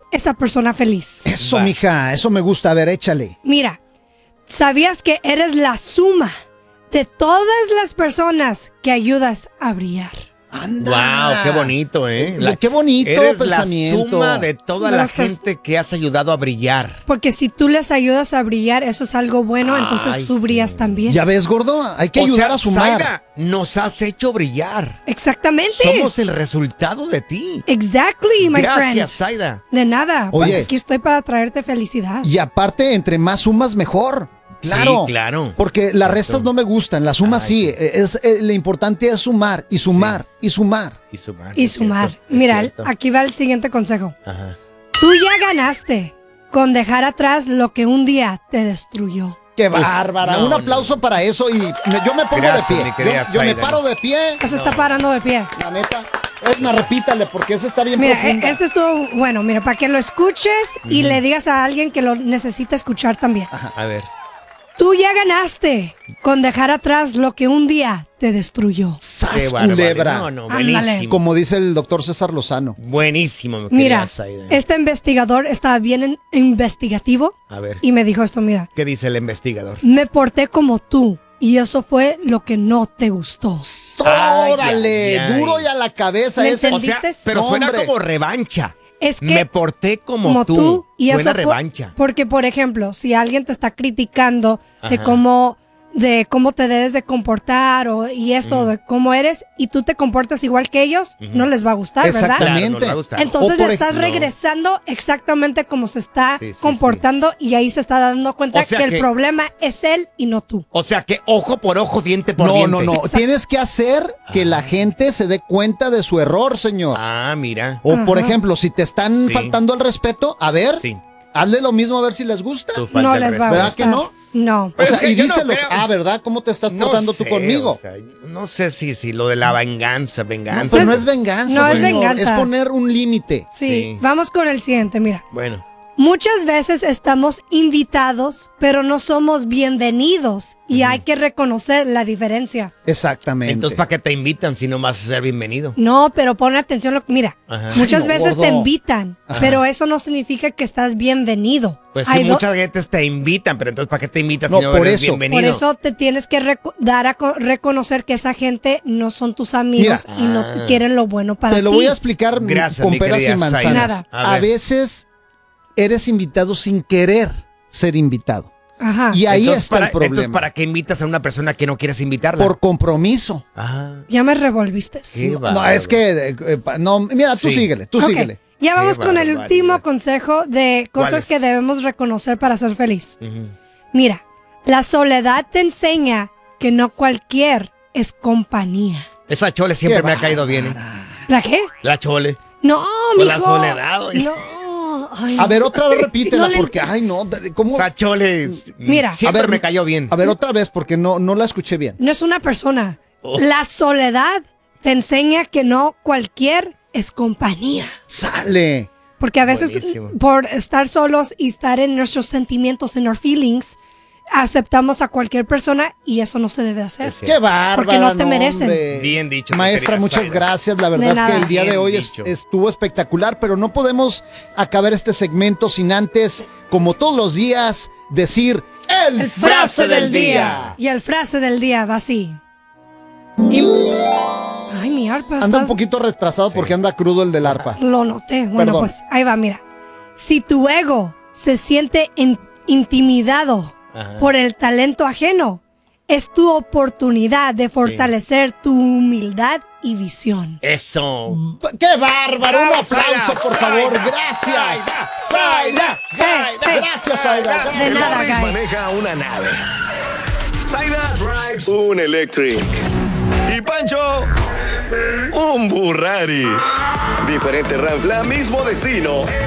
esa persona feliz. Eso, mija, eso me gusta. A ver, échale. Mira, ¿sabías que eres la suma de todas las personas que ayudas a brillar? Anda. Wow, qué bonito, ¿eh? Qué bonito eres pensamiento. la suma de toda la gente que has ayudado a brillar. Porque si tú les ayudas a brillar, eso es algo bueno, entonces tú brillas también. ¿Ya ves, gordo? Hay que ayudar a sumar. Zaida, nos has hecho brillar. Exactamente. Somos el resultado de ti. Exactly, my friend. Gracias, Zaida. De nada. Oye. Aquí estoy para traerte felicidad. Y aparte, entre más sumas, mejor. Claro. Sí, claro. Porque las restas no me gustan, las sumas sí. Lo importante es sumar y sumar y sumar. Y sumar. Y sumar. Mira, aquí va el siguiente consejo. Ajá. Tú ya ganaste con dejar atrás lo que un día te destruyó. ¡Qué bárbara! Un aplauso para eso y yo me pongo Gracias, de mi pie. querida Yo me Zaida. paro de pie. Se está parando de pie. La neta. Es más, repítale porque ese está bien Mira, profundo. este estuvo bueno, mira, para que lo escuches y le digas a alguien que lo necesita escuchar también. A ver. Tú ya ganaste con dejar atrás lo que un día te destruyó. ¡Sas, culebra! No, buenísimo. Ándale. Como dice el doctor César Lozano. Buenísimo, mi Mira, querida Zaida. este investigador estaba bien investigativo A ver, y me dijo esto, mira, ¿qué dice el investigador? me porté como tú y eso fue lo que no te gustó. ¡Órale! Ay, ay, Duro ay. y a la cabeza ¿Me ese. entendiste? Pero No, suena hombre. como revancha. Es que Me porté como tú. y Suena eso fue revancha. porque, por ejemplo, si alguien te está criticando de Ajá. cómo te debes de comportar y esto de cómo eres y tú te comportas igual que ellos, no les va a gustar, ¿verdad? Exactamente. Claro, no le va a gustar. Entonces O por le estás ejemplo- regresando exactamente como se está Sí, sí, comportando y ahí se está dando cuenta O sea que el que- problema es él y no tú. O sea que ojo por ojo, diente por No, diente. no, no. Exacto. Tienes que hacer que la gente se dé cuenta de su error, señor. Ah, mira. O, por Ajá. ejemplo, si te están Sí. faltando al respeto, a ver, Sí. hazle lo mismo a ver si les gusta. Tu falta No de les va a ¿Verdad gustar. que no? No. O Pero sea, es que y yo no díselos, creo- ¿verdad? ¿Cómo te estás portando tú sé, conmigo? o sea, no sé si lo de la venganza. No, pero no es venganza, No es señor. venganza. Es poner un límite. Sí. Sí. Vamos con el siguiente, mira. Bueno. Muchas veces estamos invitados, pero no somos bienvenidos y hay que reconocer la diferencia. Exactamente. Entonces, ¿para qué te invitan si no vas a ser bienvenido? No, pero pon atención. Mira, Ajá. muchas Ay, no, veces gordo. te invitan, pero eso no significa que estás bienvenido. Pues sí, Hay do- muchas gentes te invitan, pero entonces ¿para qué te invitan No, si no por eres eso. bienvenido? Por eso te tienes que dar a reconocer que esa gente no son tus amigos Mira. y no te quieren lo bueno para Te lo ti. voy a explicar Gracias, con mi peras y querida manzanas. Zaida. Nada. A A ver. veces eres invitado sin querer ser invitado. Ajá. Y ahí Entonces, está el entonces, problema. ¿para qué invitas a una persona que no quieres invitarla? Por compromiso. Ah, Ya me revolviste. qué No, bárbaro. es que no, mira, tú Sí. síguele, tú Ok, síguele. Ya vamos Qué con el barbaridad. último consejo de ¿Cuál cosas es? que debemos reconocer para ser feliz. Ujú. Mira, la soledad te enseña que no cualquier es compañía. Esa chole siempre Qué me ha caído bien. ¿eh? ¿La qué? La chole. No, Pues mijo. la soledad, oye. No. Ay, A ver, otra vez repítela, No le- porque, ay, no, ¿cómo? Esa chole Mira. siempre A ver, me cayó bien. A ver, otra vez, porque no la escuché bien. No es una persona. Oh. La soledad te enseña que no cualquier es compañía. Sale. Porque a veces Buenísimo. por estar solos y estar en nuestros sentimientos, en our feelings, aceptamos a cualquier persona y eso no se debe hacer. Es cierto. Qué bárbara. Porque no te merecen. hombre. Bien dicho, mi Maestra, querida muchas Zaida. gracias. La De verdad nada. que el día de Bien hoy dicho. estuvo espectacular, pero no podemos acabar este segmento sin antes, como todos los días, decir el frase del día. Y el frase del día va así. Y- Ay, mi arpa. Anda un estás- poquito retrasado porque anda crudo el del arpa. Lo noté. Bueno, Perdón. pues ahí va, mira. Si tu ego se siente intimidado Ajá. por el talento ajeno, es tu oportunidad de fortalecer tu humildad y visión. Eso. ¡Qué bárbaro! Un Bravo, aplauso, Zaida, por favor. Zaida, Gracias. Zaida, Zaida. Gracias, Zaida. De Gracias. nada, Morris guys. maneja una nave. Zaida drives un Electric. Y Pancho, un Burrari. Diferente Ranfla, mismo destino.